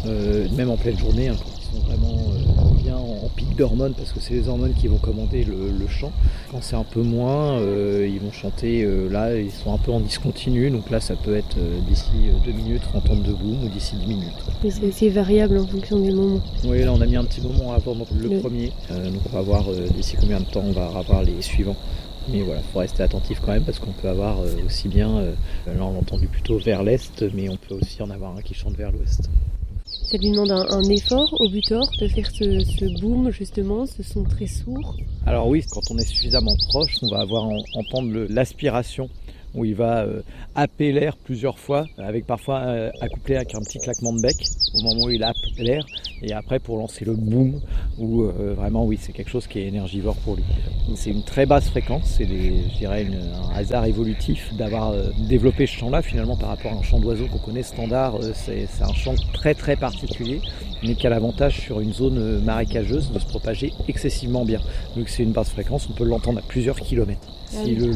même en pleine journée, hein, quand ils sont vraiment bien en pic d'hormones, parce que c'est les hormones qui vont commander le chant. Quand c'est un peu moins, ils vont chanter, là ils sont un peu en discontinu, donc là ça peut être d'ici 2 minutes, entendre de boom, ou d'ici 10 minutes. Mais c'est assez variable en fonction des moments. Oui, là on a mis un petit moment avant le premier, donc on va voir d'ici combien de temps on va avoir les suivants. Mais voilà, il faut rester attentif quand même parce qu'on peut avoir aussi bien, là on l'a entendu plutôt vers l'est, mais on peut aussi en avoir un qui chante vers l'ouest. Ça lui demande un effort au butor de faire ce boom justement, ce son très sourd. Alors oui, quand on est suffisamment proche, on va entendre l'aspiration où il va happer l'air plusieurs fois, avec parfois accouplé avec un petit claquement de bec au moment où il happe l'air, et après pour lancer le boom, où vraiment oui, c'est quelque chose qui est énergivore pour lui. C'est une très basse fréquence, c'est je dirais un hasard évolutif d'avoir développé ce chant-là finalement par rapport à un chant d'oiseau qu'on connaît standard, c'est un chant très très particulier, mais qui a l'avantage sur une zone marécageuse de se propager excessivement bien. Donc c'est une basse fréquence, on peut l'entendre à plusieurs kilomètres. Si le